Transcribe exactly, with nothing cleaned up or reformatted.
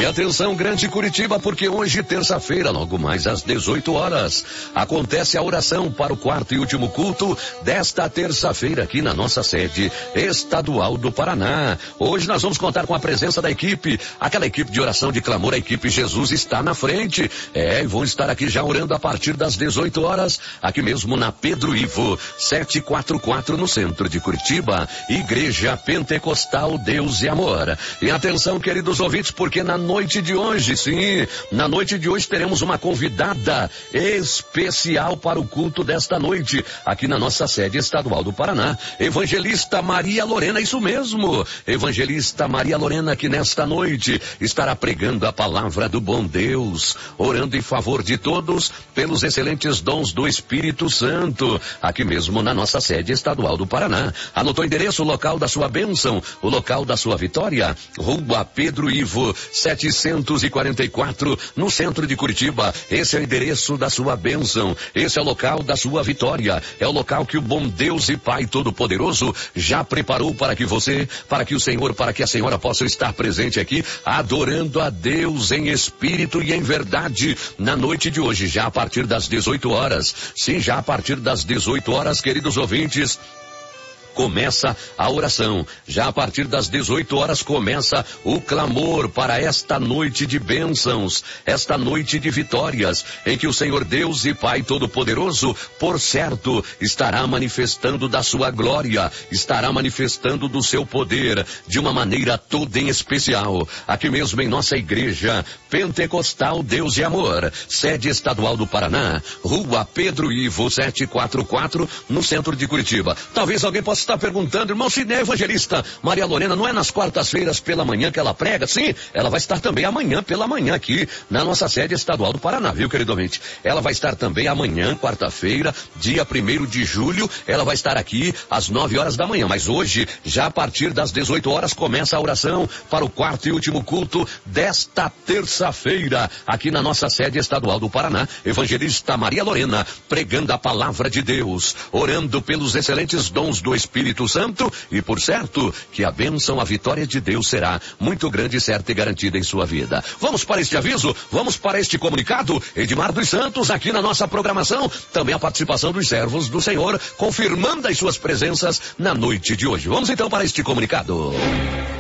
E atenção, Grande Curitiba, porque hoje, terça-feira, logo mais às dezoito horas, acontece a oração para o quarto e último culto desta terça-feira aqui na nossa sede estadual do Paraná. Hoje nós vamos contar com a presença da equipe, aquela equipe de oração de clamor, a equipe Jesus está na frente. É, e vão estar aqui já orando a partir das dezoito horas, aqui mesmo na Pedro Ivo, setecentos e quarenta e quatro, no centro de Curitiba. Igreja Pentecostal Deus e Amor. E atenção, queridos ouvintes, porque na noite de hoje, sim, na noite de hoje teremos uma convidada especial para o culto desta noite, aqui na nossa sede estadual do Paraná. Evangelista Maria Lorena, isso mesmo, Evangelista Maria Lorena, que nesta noite estará pregando a palavra do bom Deus, orando em favor de todos pelos excelentes dons do Espírito Santo, aqui mesmo na nossa sede estadual do Paraná. Anotou o endereço, o local da sua bênção, o local da sua vitória? Rua Pedro Ivo, setecentos e quarenta e quatro, no centro de Curitiba. Esse é o endereço da sua bênção, esse é o local da sua vitória, é o local que o bom Deus e Pai Todo-Poderoso já preparou para que você, para que o Senhor, para que a senhora possa estar presente aqui, adorando a Deus em espírito e em verdade, na noite de hoje, já a partir das dezoito horas. Sim, já a partir das dezoito horas, queridos ouvintes, começa a oração. Já a partir das dezoito horas começa o clamor para esta noite de bênçãos, esta noite de vitórias, em que o Senhor Deus e Pai Todo-Poderoso, por certo, estará manifestando da sua glória, estará manifestando do seu poder, de uma maneira toda em especial, aqui mesmo em nossa igreja Pentecostal Deus e Amor, sede estadual do Paraná, Rua Pedro Ivo, setecentos e quarenta e quatro, no centro de Curitiba. Talvez alguém possa está perguntando, irmão Sidney, evangelista Maria Lorena, não é nas quartas-feiras pela manhã que ela prega? Sim, ela vai estar também amanhã pela manhã aqui na nossa sede estadual do Paraná, viu, querido ouvinte? Ela vai estar também amanhã, quarta-feira, dia primeiro de julho, ela vai estar aqui às nove horas da manhã, mas hoje, já a partir das dezoito horas, começa a oração para o quarto e último culto desta terça-feira, aqui na nossa sede estadual do Paraná. Evangelista Maria Lorena, pregando a palavra de Deus, orando pelos excelentes dons do Espírito Espírito Santo, e por certo que a bênção, a vitória de Deus será muito grande, certa e garantida em sua vida. Vamos para este aviso, vamos para este comunicado. Edmar dos Santos aqui na nossa programação, também a participação dos servos do Senhor, confirmando as suas presenças na noite de hoje. Vamos então para este comunicado.